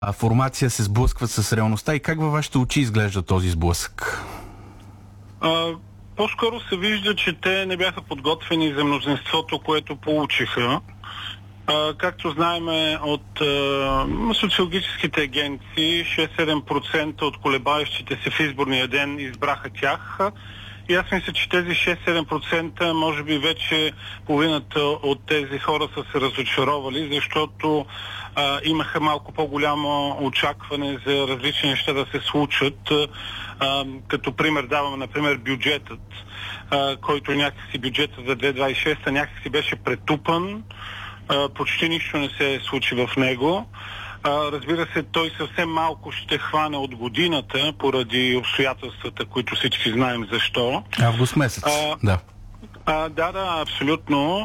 формация се сблъскват с реалността и как във вашите очи изглежда този сблъсък? По-скоро се вижда, че те не бяха подготвени за мнозинството, което получиха. Както знаем от социологическите агенции, 6-7% от колебаещите се в изборния ден избраха тях. И аз мисля, че тези 6-7% може би вече половината от тези хора са се разочаровали, защото имаха малко по-голямо очакване за различни неща да се случат. Като пример даваме, например, бюджетът, който някакси бюджетът за 2026 някакси беше претупан. Почти нищо не се случи в него. Разбира се, той съвсем малко ще хване от годината, поради обстоятелствата, които всички знаем защо. Август месец, да. Да, абсолютно.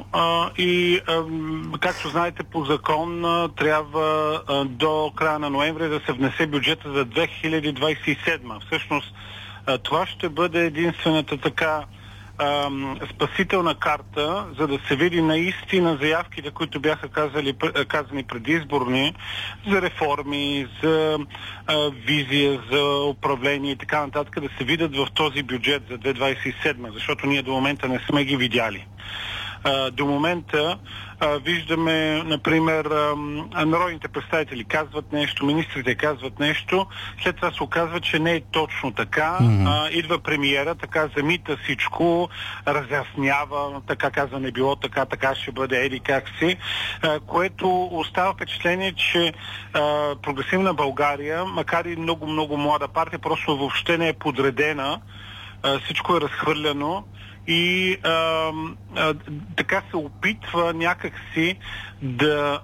Както знаете, по закон трябва до края на ноември да се внесе бюджета за 2027. Всъщност, това ще бъде единствената така спасителна карта, за да се види наистина заявките, които бяха казани предизборни, за реформи, за визия, за управление и така нататък, да се видят в този бюджет за 2027, защото ние до момента не сме ги видяли. До момента виждаме, например, народните представители казват нещо, министрите казват нещо, след това се оказва, че не е точно така. Идва премиера, така замита всичко, разяснява, така каза не било така, така ще бъде, еди как си, което остава впечатление, че Прогресивна България, макар и много млада партия, просто въобще не е подредена, всичко е разхвърляно и така се опитва някакси да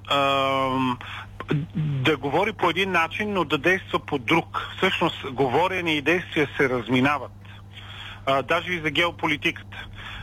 говори по един начин, но да действа по друг. Всъщност, говорене и действия се разминават. Даже и за геополитиката.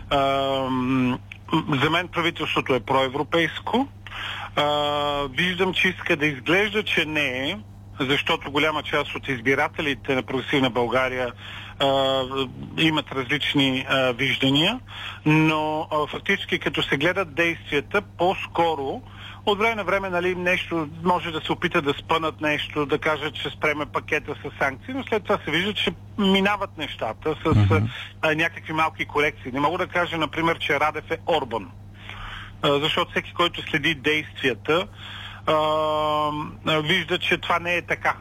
За мен правителството е проевропейско. Виждам, че иска да изглежда, че не е, защото голяма част от избирателите на Прогресивна България имат различни виждания, но фактически като се гледат действията, по-скоро от време на време, нали, нещо може да се опита да спънат нещо, да кажат, че спреме пакета с санкции, но след това се вижда, че минават нещата с някакви малки корекции. Не мога да кажа, например, че Радев е Орбан, защото всеки, който следи действията, вижда, че това не е така.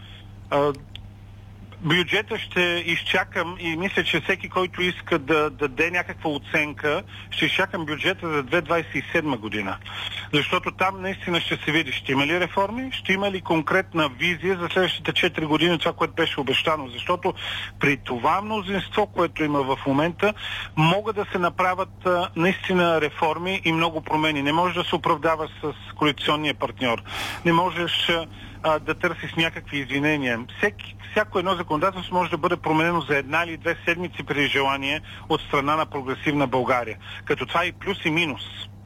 Бюджета ще изчакам и мисля, че всеки, който иска да даде някаква оценка, ще изчакам бюджета за 2027 година. Защото там наистина ще се види, ще има ли реформи, ще има ли конкретна визия за следващите 4 години, това, което беше обещано. Защото при това мнозинство, което има в момента, могат да се направят наистина реформи и много промени. Не можеш да се оправдаваш с коалиционния партньор. Не можеш да търсиш някакви извинения. Всяко едно законодателство може да бъде променено за 1 или 2 седмици при желание от страна на Прогресивна България. Като това и плюс и минус.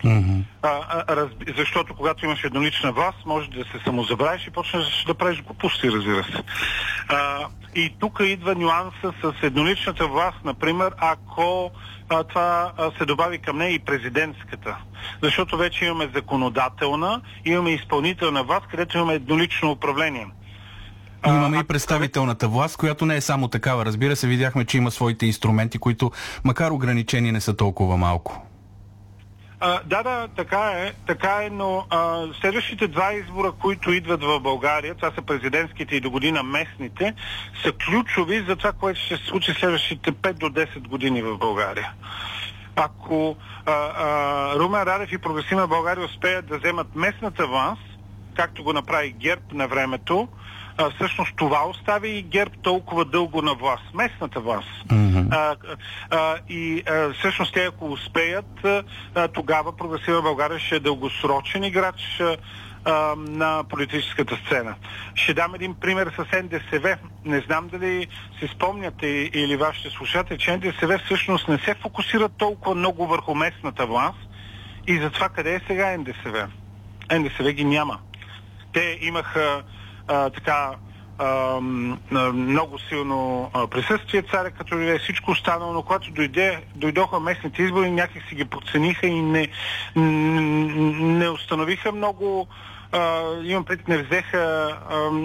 Защото когато имаш еднолична власт, може да се самозабравиш и почнеш да правиш глупости, разбира се. И тук идва нюанса с едноличната власт, например, ако това се добави към нея и президентската. Защото вече имаме законодателна, имаме изпълнителна власт, където имаме еднолично управление. Имаме и представителната власт, която не е само такава. Разбира се, видяхме, че има своите инструменти, които, макар ограничени, не са толкова малко. Да, така е, но следващите 2 избора, които идват в България, това са президентските и до година местните, са ключови за това, което ще се случи следващите 5 до 10 години в България. Ако Румен Радев и Прогресивна България успеят да вземат местната власт, както го направи ГЕРБ на времето, всъщност това остави и ГЕРБ толкова дълго на власт, местната власт. Всъщност те, ако успеят, тогава Прогресивна България ще е дългосрочен играч на политическата сцена. Ще дам един пример с НДСВ. Не знам дали си спомняте или вашите слушатели, че НДСВ всъщност не се фокусира толкова много върху местната власт и затова къде е сега НДСВ? НДСВ ги няма. Те имаха много силно присъствие, царя като е всичко останало, но когато дойдоха местните избори, някак си ги подцениха и не установиха много имам предвид, не взеха